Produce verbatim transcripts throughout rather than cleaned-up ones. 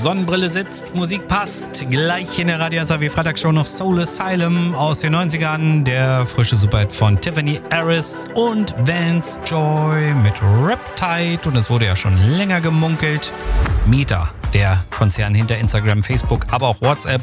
Sonnenbrille sitzt, Musik passt. Gleich in der Radio S A W Freitagsshow noch Soul Asylum aus den neunzigern. Der frische Superhit von Tiffany Harris und Vance Joy mit Riptide. Und es wurde ja schon länger gemunkelt. Meta, der Konzern hinter Instagram, Facebook, aber auch WhatsApp,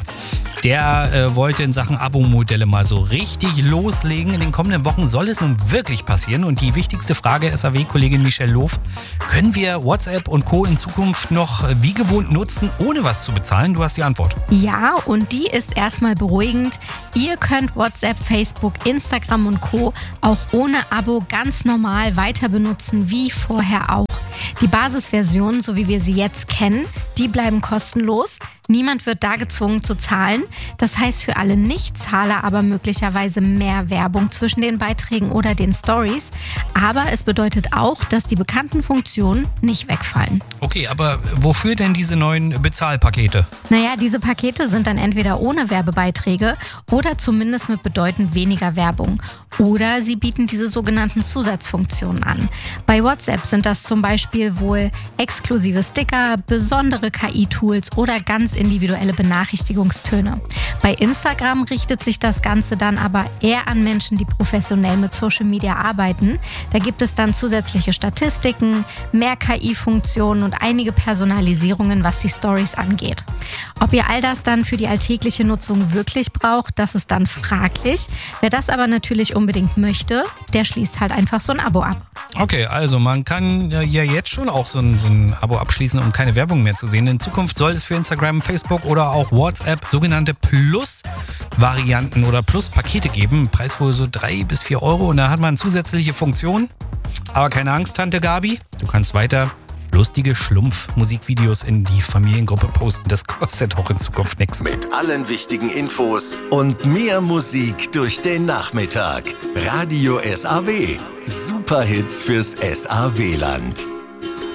der äh, wollte in Sachen Abo-Modelle mal so richtig loslegen. In den kommenden Wochen soll es nun wirklich passieren. Und die wichtigste Frage, S A W-Kollegin Michelle Loof, können wir WhatsApp und Co. in Zukunft noch wie gewohnt nutzen, ohne was zu bezahlen? Du hast die Antwort. Ja, und die ist erstmal beruhigend. Ihr könnt WhatsApp, Facebook, Instagram und Co. auch ohne Abo ganz normal weiter benutzen, wie vorher auch. Die Basisversionen, so wie wir sie jetzt kennen, die bleiben kostenlos. Niemand wird da gezwungen zu zahlen. Das heißt für alle Nichtzahler aber möglicherweise mehr Werbung zwischen den Beiträgen oder den Stories. Aber es bedeutet auch, dass die bekannten Funktionen nicht wegfallen. Okay, aber wofür denn diese neuen Bezahlpakete? Naja, diese Pakete sind dann entweder ohne Werbebeiträge oder zumindest mit bedeutend weniger Werbung. Oder sie bieten diese sogenannten Zusatzfunktionen an. Bei WhatsApp sind das zum Beispiel wohl exklusive Sticker, besondere K I-Tools oder ganz individuelle Benachrichtigungstöne. Bei Instagram richtet sich das Ganze dann aber eher an Menschen, die professionell mit Social Media arbeiten. Da gibt es dann zusätzliche Statistiken, mehr K I-Funktionen und einige Personalisierungen, was die Stories angeht. Ob ihr all das dann für die alltägliche Nutzung wirklich braucht, das ist dann fraglich. Wer das aber natürlich unbedingt möchte, der schließt halt einfach so ein Abo ab. Okay, also man kann ja jetzt schon auch so ein, so ein Abo abschließen, um keine Werbung mehr zu sehen. In Zukunft soll es für Instagram, Facebook oder auch WhatsApp sogenannte Plus-Varianten oder Plus-Pakete geben. Preis wohl so drei bis vier Euro und da hat man zusätzliche Funktionen. Aber keine Angst, Tante Gabi, du kannst weiter lustige Schlumpf-Musikvideos in die Familiengruppe posten. Das kostet auch in Zukunft nichts. Mit allen wichtigen Infos und mehr Musik durch den Nachmittag. Radio S A W. Superhits fürs S A W-Land.